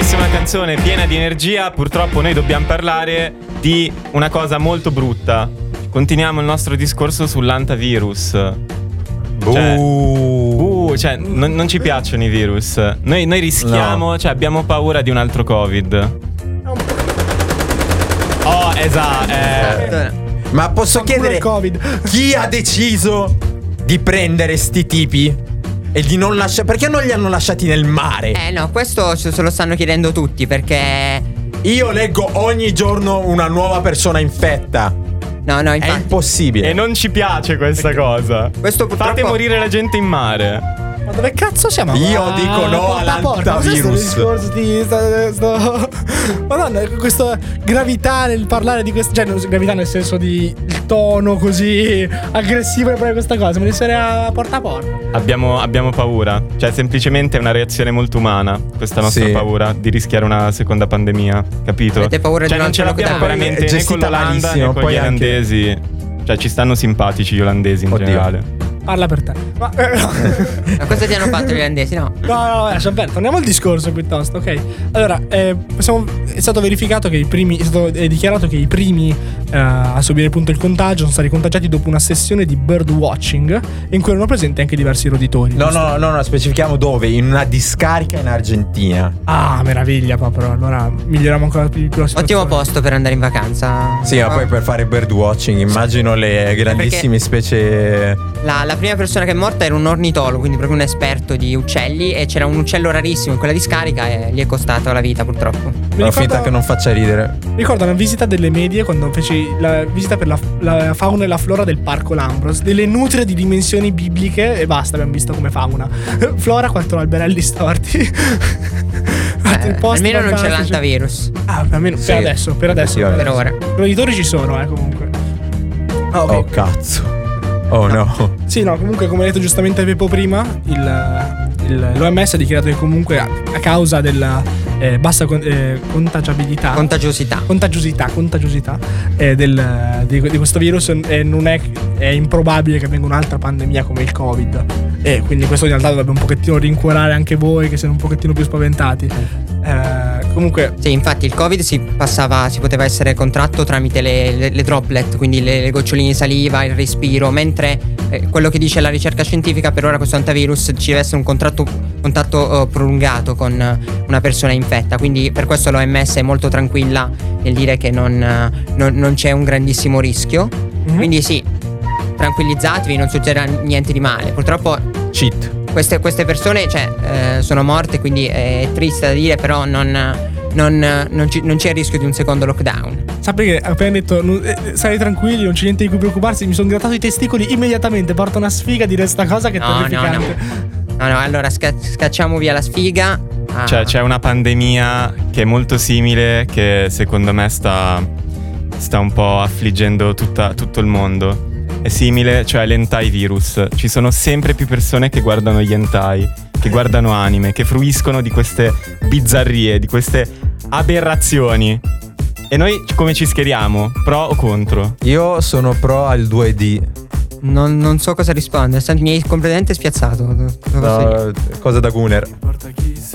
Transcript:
bellissima canzone piena di energia. Purtroppo noi dobbiamo parlare di una cosa molto brutta. Continuiamo il nostro discorso sull'antivirus. Cioè non ci piacciono i virus. Noi rischiamo, cioè abbiamo paura di un altro Covid. Oh, esatto. Ma posso chiedere chi ha deciso di prendere sti tipi e di non lasciare? Perché non li hanno lasciati nel mare? No, questo se lo stanno chiedendo tutti, perché io leggo ogni giorno una nuova persona infetta. No, infatti è impossibile. E non ci piace questa cosa. Questo purtroppo... Fate morire la gente in mare. Ma dove cazzo siamo? Io dico no all'antivirus. Madonna, questa gravità nel parlare di questo. Cioè, gravità nel senso di il tono così aggressivo per questa cosa. Mi essere a porta a porta. Abbiamo paura. Cioè, semplicemente è una reazione molto umana. Questa nostra paura di rischiare una seconda pandemia. Capito? Avete paura di non ce l'abbiamo veramente né con l'Olanda né con gli olandesi. Cioè, ci stanno simpatici gli olandesi in generale. Parla per te. Ma cosa ti hanno fatto gli olandesi? No, lascia perdere. Torniamo al discorso piuttosto, ok? Allora, è stato verificato che è stato dichiarato che i primi a subire appunto il contagio sono stati contagiati dopo una sessione di birdwatching in cui erano presenti anche diversi roditori. No, specifichiamo dove? In una discarica in Argentina. Ah, meraviglia proprio. Allora miglioriamo ancora più la situazione. Ottimo posto per andare in vacanza. Sì, ma poi per fare birdwatching immagino le grandissime specie. La prima persona che è morta era un ornitologo, quindi proprio un esperto di uccelli, e c'era un uccello rarissimo in quella discarica e gli è costato la vita, purtroppo. Finta che non faccia ridere. Ricordo una visita delle medie quando feci la visita per la fauna e la flora del Parco Lambros, delle nutrie di dimensioni bibliche e basta, abbiamo visto come fauna. Flora, 4 alberelli storti. Almeno non c'è l'antivirus. Almeno sì. per adesso. Per ora. I roditori ci sono, comunque. Okay. Oh cazzo. Oh no. Sì, no, comunque come ha detto giustamente Peppo prima, l'OMS ha dichiarato che comunque a causa della bassa contagiosità di questo virus non è improbabile che venga un'altra pandemia come il Covid. E quindi questo in realtà dovrebbe un pochettino rincuorare anche voi che siete un pochettino più spaventati. Comunque sì, infatti il Covid si poteva essere contratto tramite le droplet, quindi le goccioline di saliva, il respiro, mentre quello che dice la ricerca scientifica per ora questo antivirus ci deve essere un contatto prolungato con una persona infetta, quindi per questo l'OMS è molto tranquilla nel dire che non c'è un grandissimo rischio. Quindi sì, tranquillizzatevi, non succederà niente di male. Purtroppo queste persone sono morte, quindi è triste da dire, però non c'è il rischio di un secondo lockdown. Sappi che appena detto stai tranquilli, non c'è niente di cui preoccuparsi, mi sono grattato i testicoli immediatamente. Porta una sfiga dire sta cosa che è terrificante. No, allora scacciamo via la sfiga. Cioè c'è una pandemia che è molto simile, che secondo me sta un po' affliggendo tutto il mondo. È simile, cioè l'hentai virus. Ci sono sempre più persone che guardano gli hentai, che guardano anime, che fruiscono di queste bizzarrie, di queste aberrazioni. E noi come ci schieriamo? Pro o contro? Io sono pro al 2D. Non so cosa rispondere, mi hai completamente spiazzato. Cosa da Gunner.